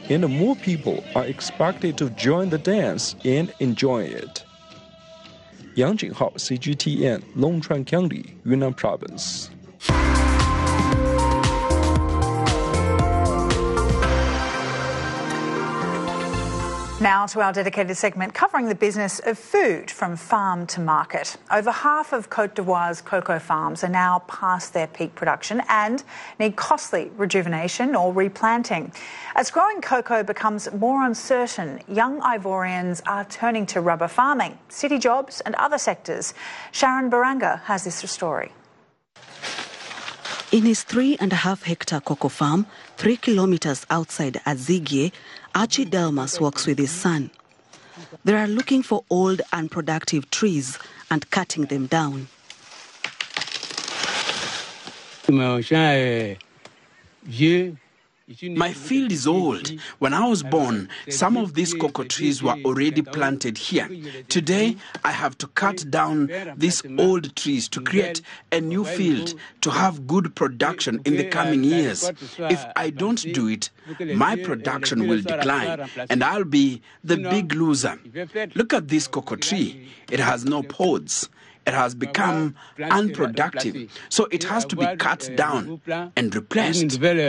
and more people are expected to join the dance and enjoy it. Yang Jinghao, CGTN, Longchuan County, Yunnan Province. Now to our dedicated segment covering the business of food from farm to market. Over half of Côte d'Ivoire's cocoa farms are now past their peak production and need costly rejuvenation or replanting. As growing cocoa becomes more uncertain, young Ivorians are turning to rubber farming, city jobs and other sectors. Sharon Baranga has this story. In his 3.5-hectare cocoa farm, 3 kilometers outside Azigie, Archie Delmas works with his son. They are looking for old, unproductive trees and cutting them down. My field is old. When I was born, some of these cocoa trees were already planted here. Today, I have to cut down these old trees to create a new field to have good production in the coming years. If I don't do it, my production will decline and I'll be the big loser. Look at this cocoa tree. It has no pods. It has become unproductive, so it has to be cut down and replaced.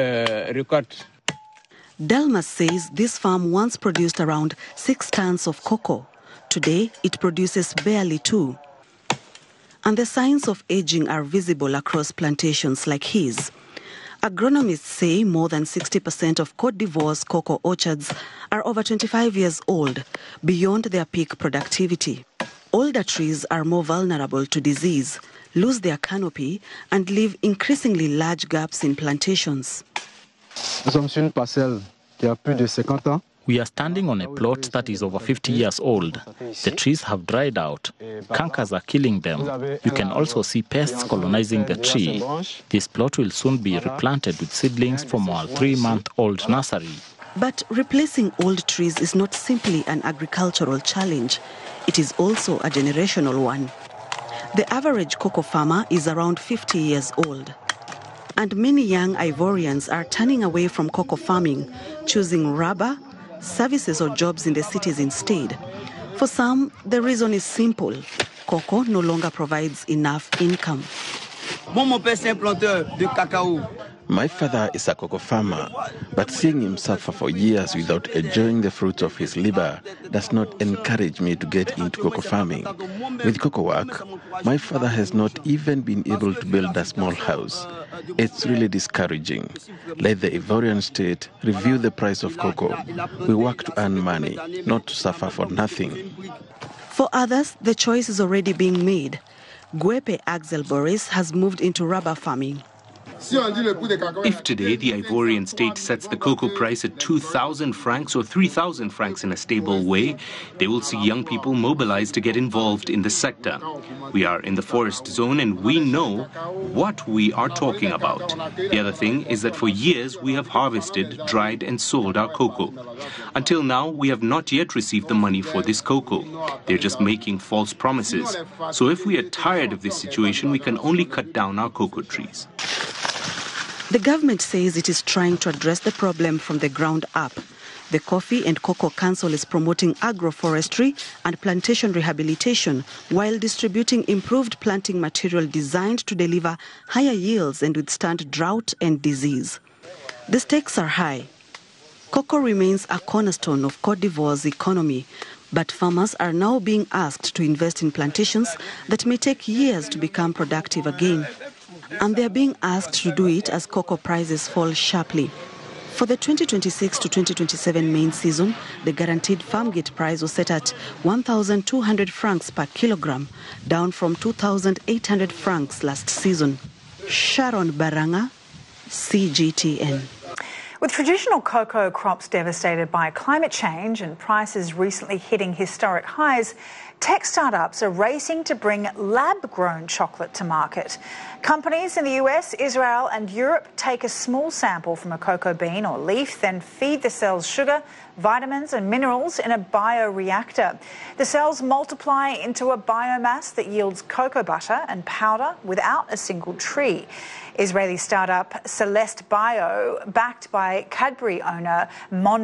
Delmas says this farm once produced around 6 tons of cocoa. Today, it produces barely 2. And the signs of aging are visible across plantations like his. Agronomists say more than 60% of Côte d'Ivoire's cocoa orchards are over 25 years old, beyond their peak productivity. Older trees are more vulnerable to disease, lose their canopy, and leave increasingly large gaps in plantations. We are standing on a plot that is over 50 years old. The trees have dried out. Cankers are killing them. You can also see pests colonizing the tree. This plot will soon be replanted with seedlings from our 3-month-old nursery. But replacing old trees is not simply an agricultural challenge. It is also a generational one. The average cocoa farmer is around 50 years old. And many young Ivorians are turning away from cocoa farming, choosing rubber, services or jobs in the cities instead. For some, the reason is simple. Cocoa no longer provides enough income. My father is a cocoa farmer, but seeing him suffer for years without enjoying the fruits of his labor does not encourage me to get into cocoa farming. With cocoa work, my father has not even been able to build a small house. It's really discouraging. Let the Ivorian state review the price of cocoa. We work to earn money, not to suffer for nothing. For others, the choice is already being made. Guepe Axel Boris has moved into rubber farming. If today the Ivorian state sets the cocoa price at 2,000 francs or 3,000 francs in a stable way, they will see young people mobilized to get involved in the sector. We are in the forest zone and we know what we are talking about. The other thing is that for years we have harvested, dried and sold our cocoa. Until now, we have not yet received the money for this cocoa. They're just making false promises. So if we are tired of this situation, we can only cut down our cocoa trees. The government says it is trying to address the problem from the ground up. The Coffee and Cocoa Council is promoting agroforestry and plantation rehabilitation while distributing improved planting material designed to deliver higher yields and withstand drought and disease. The stakes are high. Cocoa remains a cornerstone of Côte d'Ivoire's economy, but farmers are now being asked to invest in plantations that may take years to become productive again. And they are being asked to do it as cocoa prices fall sharply. For the 2026 to 2027 main season, the guaranteed farm gate price was set at 1,200 francs per kilogram, down from 2,800 francs last season. Sharon Baranga, CGTN. With traditional cocoa crops devastated by climate change and prices recently hitting historic highs, tech startups are racing to bring lab-grown chocolate to market. Companies in the US, Israel and Europe take a small sample from a cocoa bean or leaf, then feed the cells sugar, vitamins and minerals in a bioreactor. The cells multiply into a biomass that yields cocoa butter and powder without a single tree. Israeli startup Celeste Bio, backed by Cadbury owner Mon